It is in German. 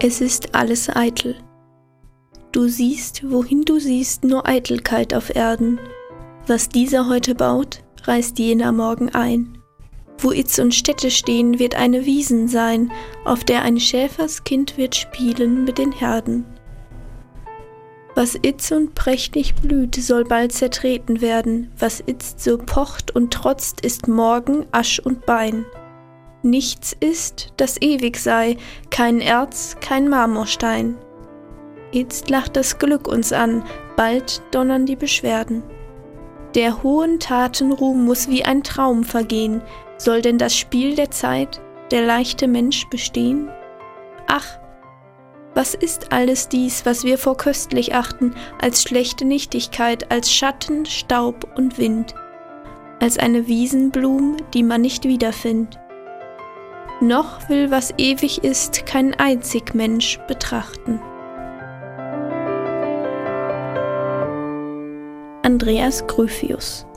Es ist alles eitel. Du siehst, wohin du siehst, nur Eitelkeit auf Erden. Was dieser heute baut, reißt jener morgen ein. Wo Itz und Städte stehen, wird eine Wiesen sein, auf der ein Schäferskind wird spielen mit den Herden. Was itzt und prächtig blüht, soll bald zertreten werden, was itzt so pocht und trotzt, ist morgen Asch und Bein. Nichts ist, das ewig sei, kein Erz, kein Marmorstein. Itzt lacht das Glück uns an, bald donnern die Beschwerden. Der hohen Taten Ruhm muss wie ein Traum vergehen, soll denn das Spiel der Zeit, der leichte Mensch bestehen? Ach, was ist alles dies, was wir vor köstlich achten, als schlechte Nichtigkeit, als Schatten, Staub und Wind, als eine Wiesenblum, die man nicht wiederfindet? Noch will, was ewig ist, kein einzig Mensch betrachten. Andreas Gryphius.